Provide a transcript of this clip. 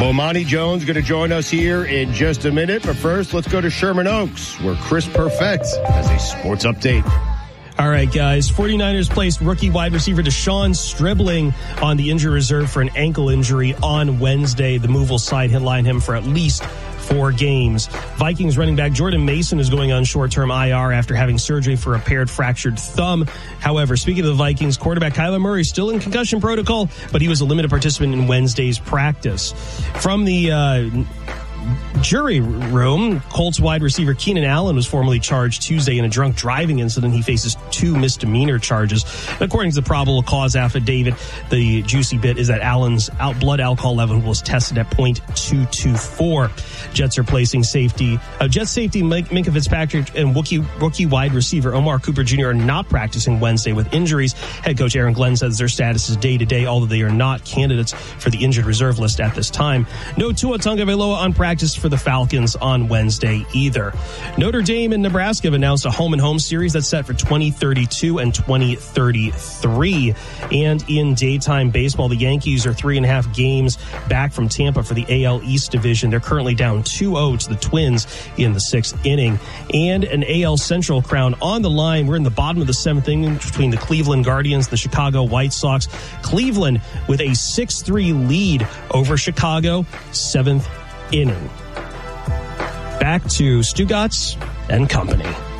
Bomani Jones going to join us here in just a minute. But first, let's go to Sherman Oaks, where Chris Perfect has a sports update. All right, guys. 49ers placed rookie wide receiver Deshaun Stribling on the injury reserve for an ankle injury on Wednesday. The move will sideline him for at least 4 games. Vikings running back Jordan Mason is going on short-term IR after having surgery for a paired fractured thumb. However, speaking of the Vikings, quarterback Kyler Murray is still in concussion protocol, but he was a limited participant in Wednesday's practice. From the jury room, Colts wide receiver Keenan Allen was formally charged Tuesday in a drunk driving incident. He faces 2 misdemeanor charges. According to the probable cause affidavit, the juicy bit is that Allen's blood alcohol level was tested at .224. Jets are placing Jets safety Minkah Fitzpatrick and rookie wide receiver Omar Cooper Jr. are not practicing Wednesday with injuries. Head coach Aaron Glenn says their status is day-to-day, although they are not candidates for the injured reserve list at this time. No Tua Tagovailoa on practice for the Falcons on Wednesday either. Notre Dame and Nebraska have announced a home-and-home series that's set for 2032 and 2033. And in daytime baseball, the Yankees are 3.5 games back from Tampa for the AL East division. They're currently down 2-0 to the Twins in the 6th inning. And an AL Central crown on the line. We're in the bottom of the 7th inning between the Cleveland Guardians and the Chicago White Sox. Cleveland with a 6-3 lead over Chicago, 7th inning. Back to Stugotz and company.